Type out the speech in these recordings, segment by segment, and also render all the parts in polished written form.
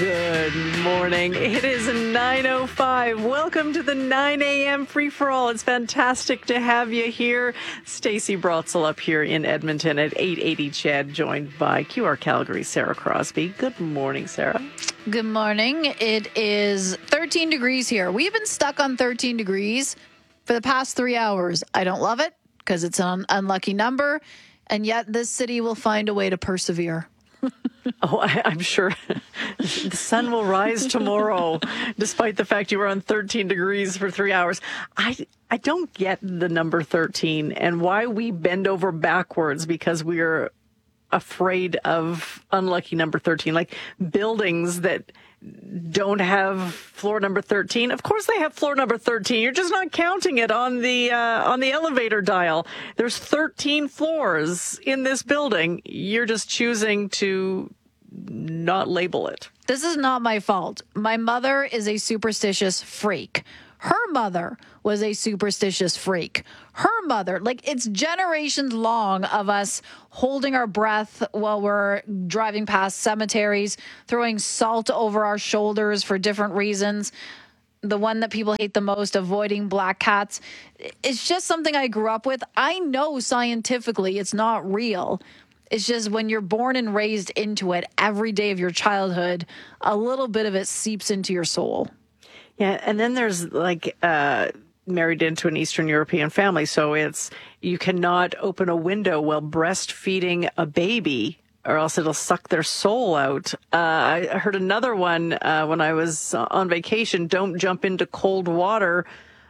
Good morning. It is 9:05. Welcome to the 9 a.m. free-for-all. It's fantastic to have you here. Stacey Brotzel up here in Edmonton at 880 Chad, joined by QR Calgary, Sarah Crosby. Good morning, Sarah. Good morning. It is 13 degrees here. We've been stuck on 13 degrees for the past 3 hours. I don't love it because it's an unlucky number, and yet this city will find a way to persevere. Oh, I'm sure the sun will rise tomorrow, despite the fact you were on 13 degrees for 3 hours. I don't get the number 13 and why we bend over backwards because we're afraid of unlucky number 13, like buildings that don't have floor number 13. Of course they have floor number 13. You're just not counting it on the elevator dial. There's 13 floors in this building. You're just choosing to not label it. This is not my fault. My mother is a superstitious freak. Her mother was a superstitious freak. Her mother, like, it's generations long of us holding our breath while we're driving past cemeteries, throwing salt over our shoulders for different reasons. The one that people hate the most, avoiding black cats. It's just something I grew up with. I know scientifically it's not real. It's just when you're born and raised into it every day of your childhood, a little bit of it seeps into your soul. Yeah, and then there's like married into an Eastern European family, so it's you cannot open a window while breastfeeding a baby, or else it'll suck their soul out. I heard another one when I was on vacation. Don't jump into cold water.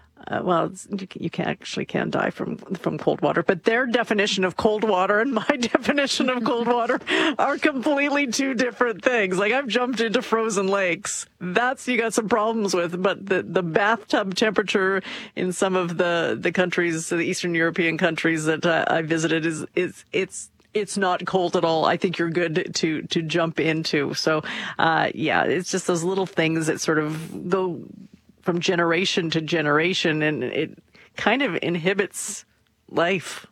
You can die from cold water, but their definition of cold water and my definition of cold water are completely two different things. Like, I've jumped into frozen lakes. That's you got some problems with, but the bathtub temperature in some of the countries, the Eastern European countries that I visited it's not cold at all. I think you're good to jump into. So, it's just those little things that sort of go from generation to generation, and it kind of inhibits life.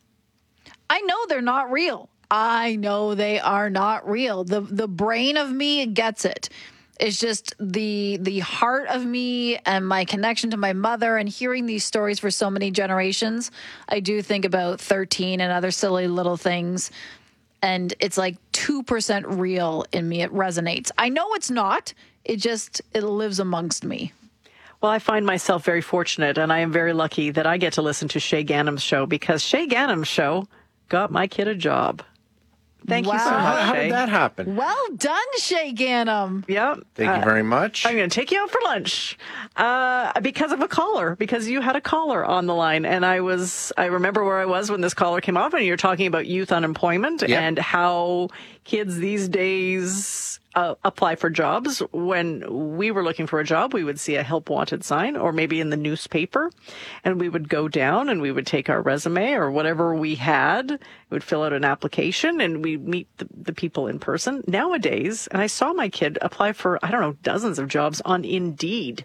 I know they're not real. I know they are not real. The brain of me gets it. It's just the heart of me and my connection to my mother and hearing these stories for so many generations. I do think about 13 and other silly little things, and it's like 2% real in me. It resonates. I know it's not. It lives amongst me. Well, I find myself very fortunate, and I am very lucky that I get to listen to Shay Ganam's show, because Shay Ganam's show got my kid a job. Thank you so much, How Shay. did that happen? Well done, Shay Ganam. Yep. Thank you very much. I'm going to take you out for lunch because of a caller, because you had a caller on the line. And I remember where I was when this caller came off, and you're talking about youth unemployment and how kids these days apply for jobs. When we were looking for a job, we would see a help wanted sign, or maybe in the newspaper, and we would go down and we would take our resume or whatever we had, we would fill out an application, and we'd meet the people in person. Nowadays, and I saw my kid apply for, I don't know, dozens of jobs on Indeed.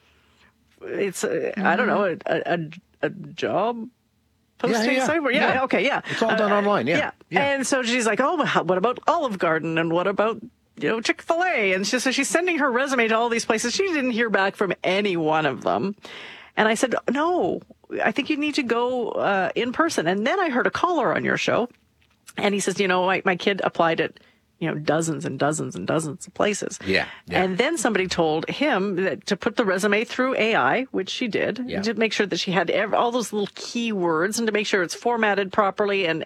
It's, I don't know, a job posting site? Yeah, okay, yeah. It's all done online, yeah. And so she's like, oh, what about Olive Garden, and what about Chick-fil-A? And she's sending her resume to all these places. She didn't hear back from any one of them. And I said, no, I think you need to go in person. And then I heard a caller on your show, and he says, my kid applied at dozens and dozens and dozens of places. Yeah. And then somebody told him that to put the resume through AI, which she did, to make sure that she had all those little keywords, and to make sure it's formatted properly, and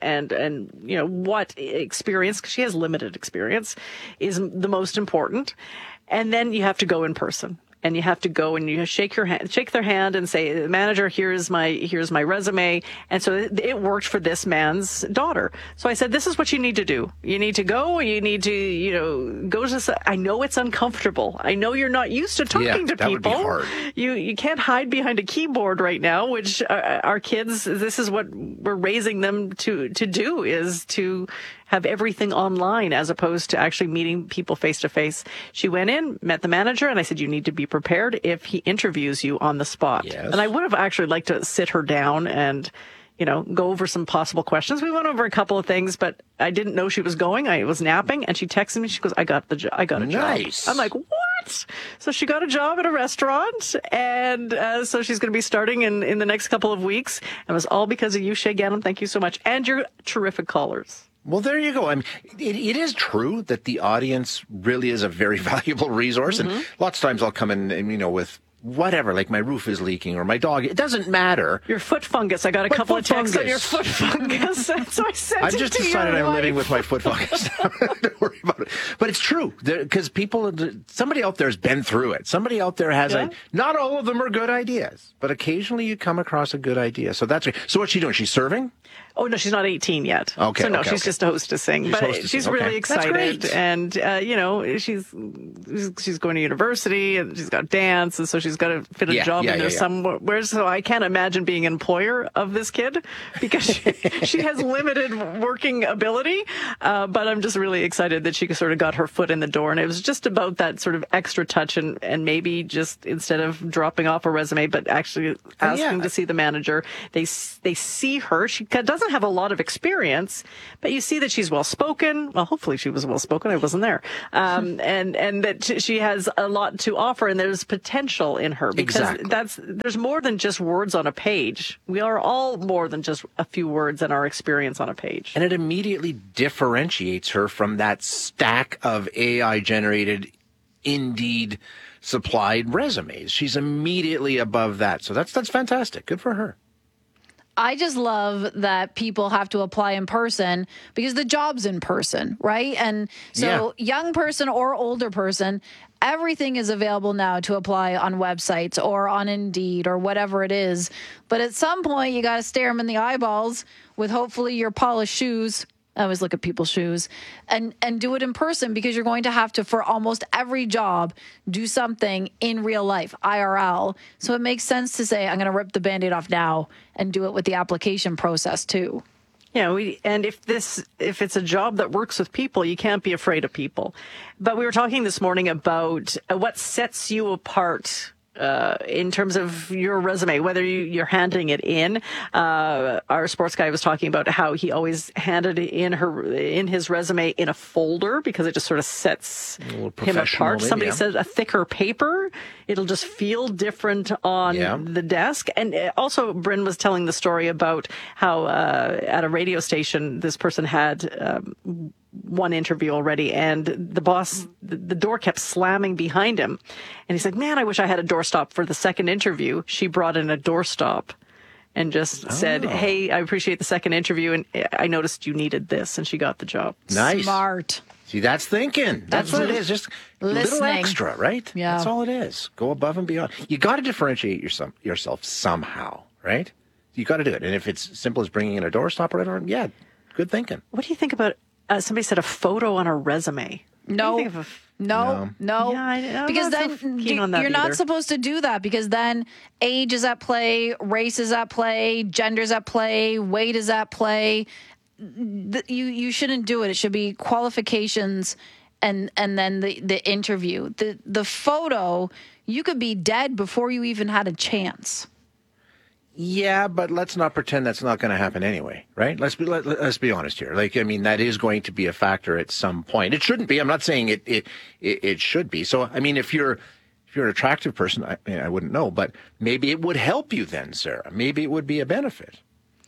what experience, because she has limited experience, is the most important. And then you have to go in person. And you have to go and you shake their hand and say, manager, here's my resume. And so it worked for this man's daughter. So I said, this is what you need to do. You need to go. You need to, go to. I know it's uncomfortable. I know you're not used to talking to people. Would be hard. You can't hide behind a keyboard right now, which our kids. This is what we're raising them to do, is to have everything online as opposed to actually meeting people face to face. She went in, met the manager, and I said, you need to be prepared if he interviews you on the spot. Yes. And I would have actually liked to sit her down and, go over some possible questions. We went over a couple of things, but I didn't know she was going. I was napping, and she texted me. She goes, I got a job. Nice. I'm like, what? restaurant. So she got a job at a restaurant, and so she's going to be starting in the next couple of weeks. And it was all because of you, Shay Gannon. Thank you so much. And your terrific callers. Well, there you go. I mean, it is true that the audience really is a very valuable resource. And lots of times I'll come in, and, with whatever, like my roof is leaking or my dog. It doesn't matter. Your foot fungus. I got a couple of texts on your foot fungus. So I sent I've it just to decided your I'm wife. living with my foot fungus. Don't worry about it. But it's true because somebody out there has been through it. Somebody out there has not all of them are good ideas, but occasionally you come across a good idea. So that's so what's she doing? She's serving? Oh, no, she's not 18 yet. Okay. So, no, she's just hostessing. But she's really excited. And, she's going to university and she's got dance. And so she's got to fit a job in there somewhere. So I can't imagine being an employer of this kid because she has limited working ability. But I'm just really excited that she sort of got her foot in the door. And it was just about that sort of extra touch and maybe just instead of dropping off a resume, but actually asking to see the manager, they see her. She doesn't have a lot of experience, but you see that she's well-spoken. Well, hopefully she was well-spoken. I wasn't there. And that she has a lot to offer and there's potential in her because there's more than just words on a page. We are all more than just a few words and our experience on a page. And it immediately differentiates her from that stack of AI-generated Indeed supplied resumes. She's immediately above that. So that's fantastic. Good for her. I just love that people have to apply in person because the job's in person, right? And so young person or older person, everything is available now to apply on websites or on Indeed or whatever it is. But at some point, you got to stare them in the eyeballs with hopefully your polished shoes. I always look at people's shoes and do it in person because you're going to have to, for almost every job, do something in real life, IRL. So it makes sense to say, I'm going to rip the Band-Aid off now and do it with the application process too. Yeah, and if it's a job that works with people, you can't be afraid of people. But we were talking this morning about what sets you apart in terms of your resume, whether you're handing it in. Our sports guy was talking about how he always handed in his resume in a folder because it just sort of sets him apart. Somebody said a thicker paper. It'll just feel different on the desk. And also, Bryn was telling the story about how at a radio station, this person had one interview already, and the boss, the door kept slamming behind him. And he's like, man, I wish I had a doorstop for the second interview. She brought in a doorstop and just said, hey, I appreciate the second interview, and I noticed you needed this, and she got the job. Nice. Smart. See, that's thinking. That's what it is. Just a little extra, right? Yeah. That's all it is. Go above and beyond. You got to differentiate yourself somehow, right? You got to do it. And if it's simple as bringing in a doorstop or whatever, good thinking. What do you think about somebody said a photo on a resume? No. Yeah, not because then so keen on that you're not supposed to do that because then age is at play, race is at play, gender's at play, weight is at play. You shouldn't do it. It should be qualifications and then the interview. The photo, you could be dead before you even had a chance. Yeah, but let's not pretend that's not going to happen anyway, right? Let's be honest here. Like, I mean, that is going to be a factor at some point. It shouldn't be. I'm not saying it should be. So, I mean, if you're an attractive person, I wouldn't know, but maybe it would help you then, Sarah. Maybe it would be a benefit.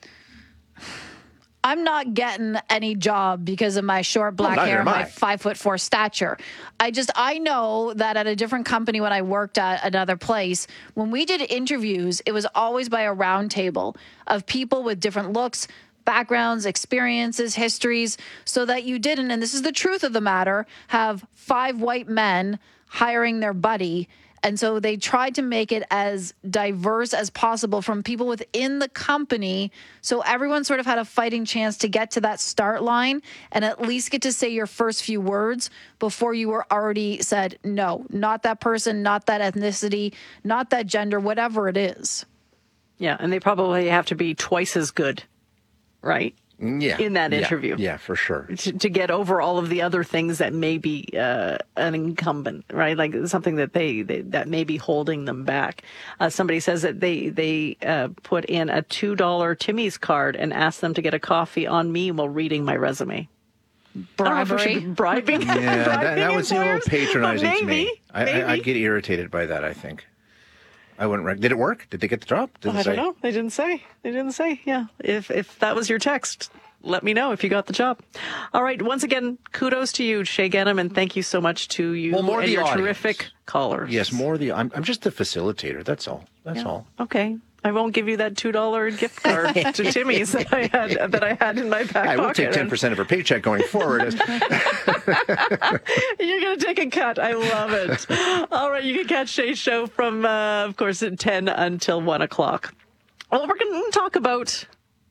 I'm not getting any job because of my short black hair and my 5'4" stature. I know that at a different company when I worked at another place, when we did interviews, it was always by a round table of people with different looks, backgrounds, experiences, histories, so that you didn't, and this is the truth of the matter, have 5 white men hiring their buddy. And so they tried to make it as diverse as possible from people within the company. So everyone sort of had a fighting chance to get to that start line and at least get to say your first few words before you were already said, no, not that person, not that ethnicity, not that gender, whatever it is. Yeah, and they probably have to be twice as good, right? Yeah. In that interview. Yeah, for sure. To get over all of the other things that may be an incumbent, right? Like something that that may be holding them back. Somebody says that they put in a $2 Timmy's card and asked them to get a coffee on me while reading my resume. I don't know if we should be bribing. Yeah, that would seem a little employers, patronizing but to me. maybe. I'd get irritated by that, I think. I wouldn't. Did it work? Did they get the job? I don't know. They didn't say. Yeah. If that was your text, let me know if you got the job. All right. Once again, kudos to you, Shay Genham, and thank you so much to you and your terrific callers. Yes, I'm just the facilitator. That's all. That's all. Okay. I won't give you that $2 gift card to Timmy's that I had in my back pocket. I will take 10% of her paycheck going forward. You're going to take a cut. I love it. All right, you can catch Shay's show from, of course, at 10 until 1 o'clock. Well, we're going to talk about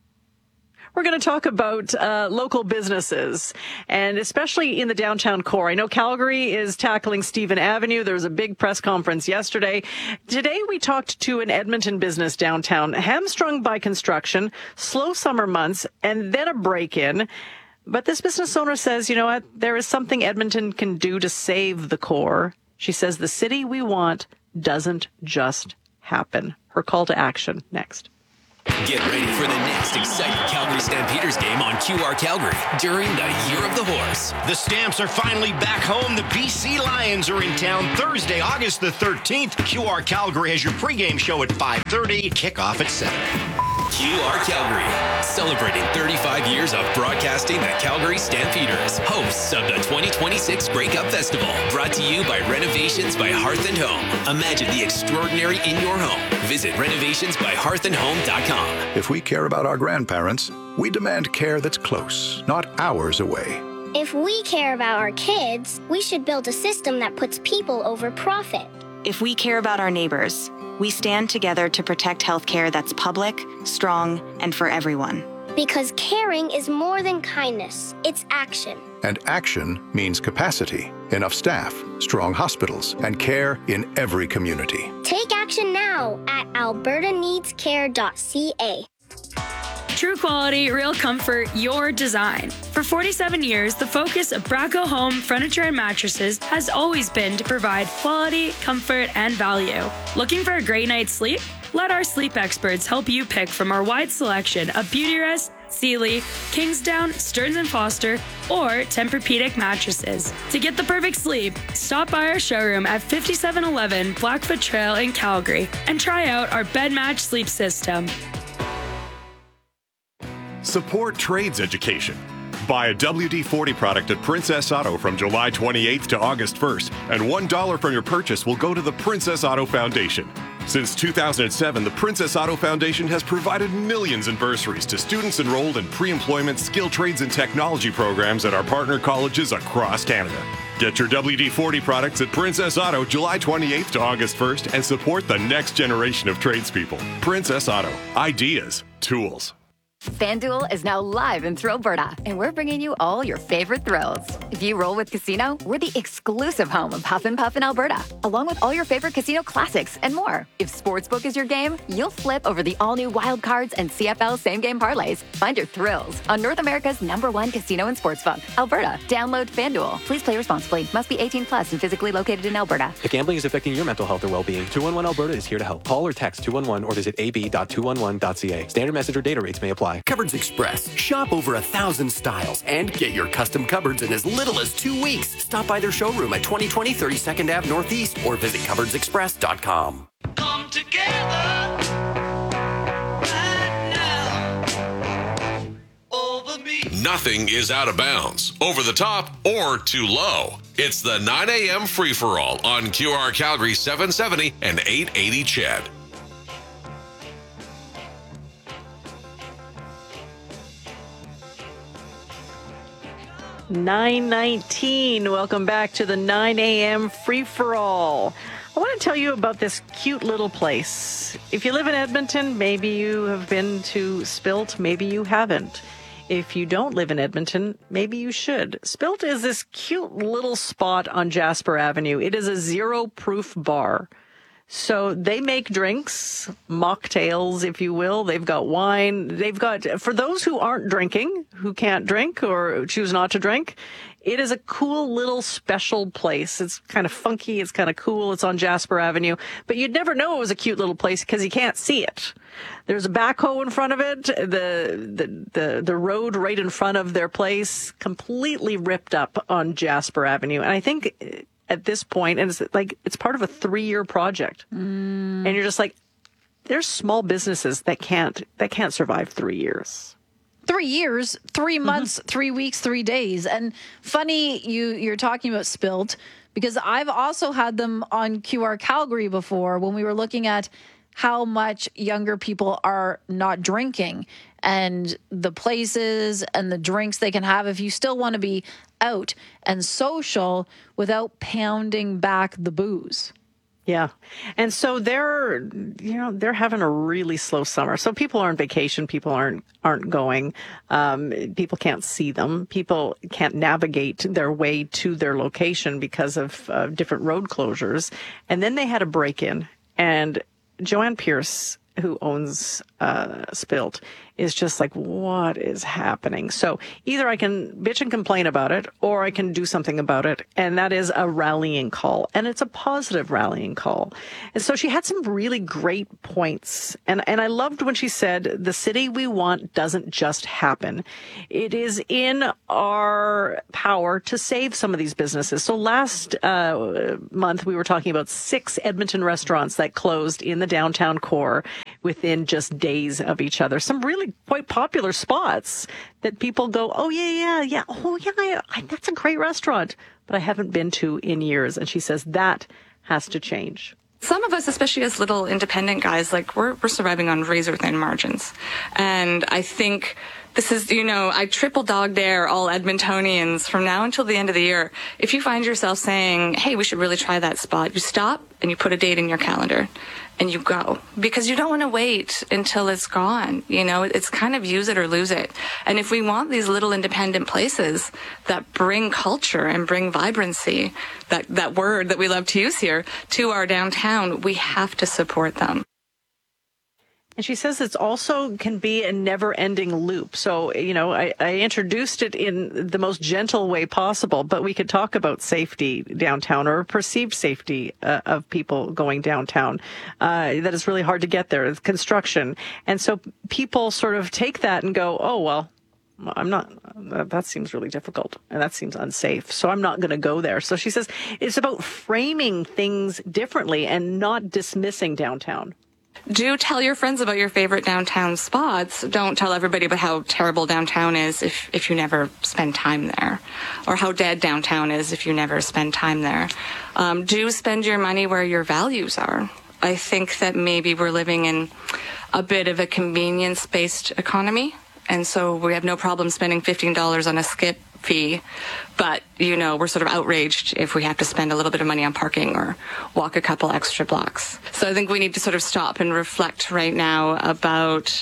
local businesses, and especially in the downtown core. I know Calgary is tackling Stephen Avenue. There was a big press conference yesterday. Today, we talked to an Edmonton business downtown, hamstrung by construction, slow summer months, and then a break-in. But this business owner says, you know what, there is something Edmonton can do to save the core. She says the city we want doesn't just happen. Her call to action next. Get ready for the next exciting Calgary Stampeders game on QR Calgary during the Year of the Horse. The Stamps are finally back home. The BC Lions are in town Thursday, August the 13th. QR Calgary has your pregame show at 5:30, kickoff at 7. QR Calgary, celebrating 35 years of broadcasting the Calgary Stampeders, hosts of the 2026 Grey Cup Festival, brought to you by Renovations by Hearth & Home. Imagine the extraordinary in your home. Visit renovationsbyhearthandhome.com. If we care about our grandparents, we demand care that's close, not hours away. If we care about our kids, we should build a system that puts people over profit. If we care about our neighbors, we stand together to protect healthcare that's public, strong, and for everyone. Because caring is more than kindness, it's action. And action means capacity, enough staff, strong hospitals, and care in every community. Take action now at albertaneedscare.ca. True quality, real comfort, your design. For 47 years, the focus of Braco Home Furniture and Mattresses has always been to provide quality, comfort, and value. Looking for a great night's sleep? Let our sleep experts help you pick from our wide selection of Beautyrest, Sealy, Kingsdown, Stearns & Foster, or Tempur-Pedic mattresses. To get the perfect sleep, stop by our showroom at 5711 Blackfoot Trail in Calgary and try out our bed match sleep system. Support trades education. Buy a WD-40 product at Princess Auto from July 28th to August 1st, and $1 from your purchase will go to the Princess Auto Foundation. Since 2007, the Princess Auto Foundation has provided millions in bursaries to students enrolled in pre-employment skill trades and technology programs at our partner colleges across Canada. Get your WD-40 products at Princess Auto July 28th to August 1st and support the next generation of tradespeople. Princess Auto. Ideas. Tools. FanDuel is now live in Thrillberta, and we're bringing you all your favorite thrills. If you roll with Casino, we're the exclusive home of Huff and Puff in Alberta, along with all your favorite casino classics and more. If Sportsbook is your game, you'll flip over the all-new Wild Cards and CFL same-game parlays. Find your thrills on North America's #1 casino and sportsbook, Alberta. Download FanDuel. Please play responsibly. Must be 18 plus and physically located in Alberta. If gambling is affecting your mental health or well-being, 211 Alberta is here to help. Call or text 211 or visit ab.211.ca. Standard message or data rates may apply. Cupboards Express. Shop over 1,000 styles and get your custom cupboards in as little as 2 weeks. Stop by their showroom at 2020 32nd Ave Northeast or visit cupboardsexpress.com. Come together right now. Over me. Nothing is out of bounds, over the top, or too low. It's the 9 a.m. free-for-all on QR Calgary 770 and 880 CHED. 9:19. Welcome back to the 9 a.m. free-for-all. I want to tell you about this cute little place. If you live in Edmonton, maybe you have been to Spilt, maybe you haven't. If you don't live in Edmonton, maybe you should. Spilt is this cute little spot on Jasper Avenue. It is a zero-proof bar. So they make drinks, mocktails, if you will. They've got wine. They've got, for those who aren't drinking, who can't drink or choose not to drink, it is a cool little special place. It's kind of funky. It's kind of cool. It's on Jasper Avenue, but you'd never know it was a cute little place because you can't see it. There's a backhoe in front of it. The road right in front of their place completely ripped up on Jasper Avenue. And I think at this point, and it's part of a 3-year project. And you're just like, there's small businesses that can't survive 3 years. 3 years, 3 months, 3 weeks, 3 days. And funny you're talking about Spilt, because I've also had them on QR Calgary before when we were looking at how much younger people are not drinking and the places and the drinks they can have if you still want to be out and social without pounding back the booze. Yeah. And so they're having a really slow summer. So people are on vacation. People aren't going. People can't see them. People can't navigate their way to their location because of different road closures. And then they had a break-in, and Joanne Pierce, who owns Spilt, is just like, what is happening? So either I can bitch and complain about it, or I can do something about it. And that is a rallying call. And it's a positive rallying call. And so she had some really great points. And I loved when she said, the city we want doesn't just happen. It is in our power to save some of these businesses. So last month, we were talking about 6 Edmonton restaurants that closed in the downtown core within just days of each other. Some really quite popular spots that people go, oh, yeah. Oh, yeah, that's a great restaurant, but I haven't been to in years. And she says that has to change. Some of us, especially as little independent guys, like we're surviving on razor thin margins. And I think this is, I triple dog dare all Edmontonians from now until the end of the year. If you find yourself saying, hey, we should really try that spot, you stop and you put a date in your calendar and you go, because you don't want to wait until it's gone. It's kind of use it or lose it. And if we want these little independent places that bring culture and bring vibrancy, that word that we love to use here, to our downtown, we have to support them. And she says it's also can be a never-ending loop. So, I introduced it in the most gentle way possible, but we could talk about safety downtown, or perceived safety of people going downtown. That is really hard to get there. It's construction. And so people sort of take that and go, oh, well, that seems really difficult and that seems unsafe, so I'm not going to go there. So she says it's about framing things differently and not dismissing downtown. Do tell your friends about your favorite downtown spots. Don't tell everybody about how terrible downtown is if you never spend time there, or how dead downtown is if you never spend time there. Do spend your money where your values are. I think that maybe we're living in a bit of a convenience-based economy, and so we have no problem spending $15 on a skip fee, but we're sort of outraged if we have to spend a little bit of money on parking or walk a couple extra blocks. So I think we need to sort of stop and reflect right now about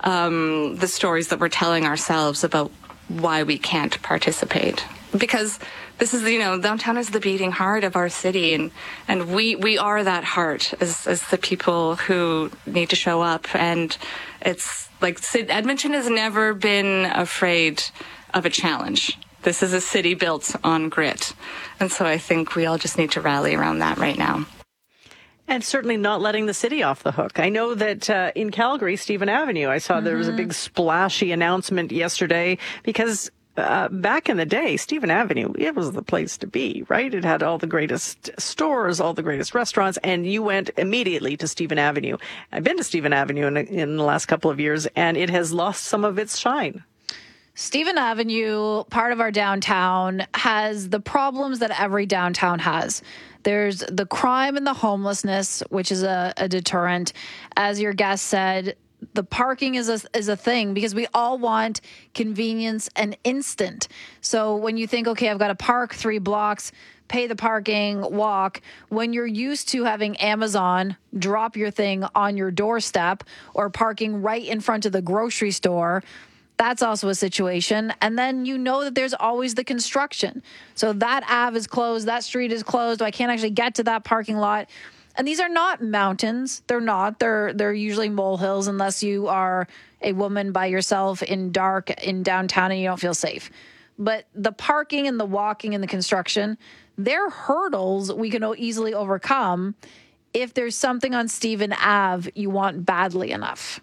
the stories that we're telling ourselves about why we can't participate, because this is downtown is the beating heart of our city, and we are that heart as the people who need to show up. And it's like Edmonton has never been afraid of a challenge. This is a city built on grit. And so I think we all just need to rally around that right now. And certainly not letting the city off the hook. I know that in Calgary, Stephen Avenue, I saw there was a big splashy announcement yesterday, because back in the day, Stephen Avenue, it was the place to be, right? It had all the greatest stores, all the greatest restaurants, and you went immediately to Stephen Avenue. I've been to Stephen Avenue in the last couple of years, and it has lost some of its shine. Stephen Avenue, part of our downtown, has the problems that every downtown has. There's the crime and the homelessness, which is a deterrent. As your guest said, the parking is a thing, because we all want convenience and instant. So when you think, okay, I've got to park 3 blocks, pay the parking, walk, when you're used to having Amazon drop your thing on your doorstep, or parking right in front of the grocery store, that's also a situation. And then that there's always the construction. So that Ave is closed, that street is closed, I can't actually get to that parking lot. And these are not mountains. They're not. They're usually molehills unless you are a woman by yourself in dark in downtown and you don't feel safe. But the parking and the walking and the construction, they're hurdles we can easily overcome if there's something on Stephen Ave you want badly enough.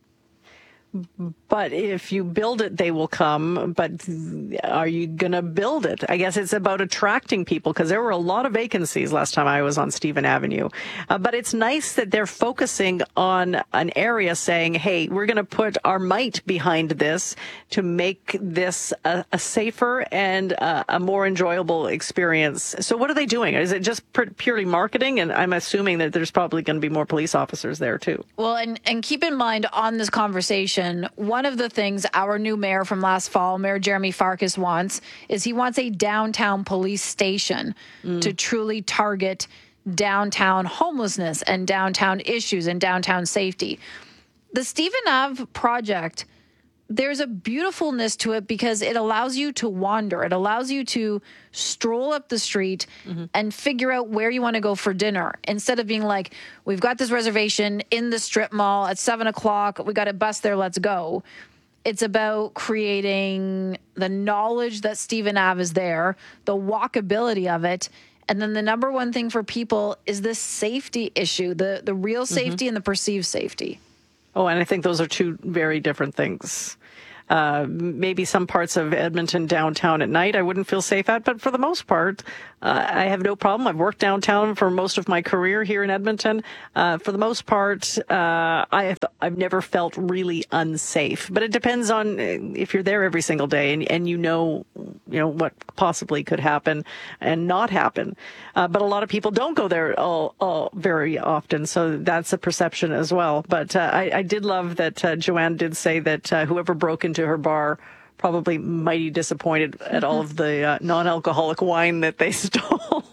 But if you build it, they will come. But are you going to build it? I guess it's about attracting people, because there were a lot of vacancies last time I was on Stephen Avenue. But it's nice that they're focusing on an area saying, hey, we're going to put our might behind this to make this a safer and a more enjoyable experience. So what are they doing? Is it just purely marketing? And I'm assuming that there's probably going to be more police officers there, too. Well, and keep in mind on this conversation, one of the things our new mayor from last fall, Mayor Jeremy Farkas, wants is he wants a downtown police station to truly target downtown homelessness and downtown issues and downtown safety. The Stephen Ave project, there's a beautifulness to it because it allows you to wander. It allows you to stroll up the street and figure out where you want to go for dinner instead of being like, we've got this reservation in the strip mall at 7:00. We got a bus there. Let's go. It's about creating the knowledge that Stephen Ave is there, the walkability of it. And then the number one thing for people is this safety issue, the real safety and the perceived safety. Oh, and I think those are two very different things. Maybe some parts of Edmonton downtown at night I wouldn't feel safe at, but for the most part, I have no problem. I've worked downtown for most of my career here in Edmonton. For the most part, I've never felt really unsafe. But it depends on if you're there every single day and you know what possibly could happen and not happen. But a lot of people don't go there all very often, so that's a perception as well. But I did love that Joanne did say that whoever broke into her bar probably mighty disappointed at all of the non-alcoholic wine that they stole.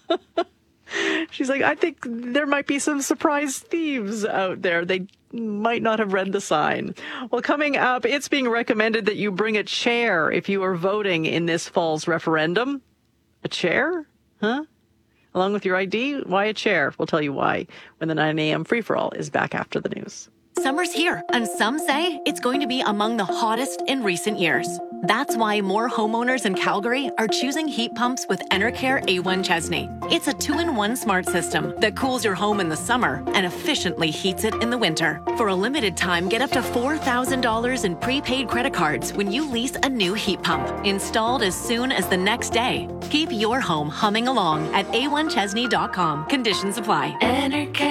She's like, I think there might be some surprise thieves out there. They might not have read the sign. Well, coming up, it's being recommended that you bring a chair if you are voting in this fall's referendum. A chair? Huh? Along with your ID? Why a chair? We'll tell you why when the 9 a.m. free-for-all is back after the news. Summer's here, and some say it's going to be among the hottest in recent years. That's why more homeowners in Calgary are choosing heat pumps with Enercare A1 Chesney. It's a 2-in-1 smart system that cools your home in the summer and efficiently heats it in the winter. For a limited time, get up to $4,000 in prepaid credit cards when you lease a new heat pump, installed as soon as the next day. Keep your home humming along at a1chesney.com. Conditions apply. Enercare.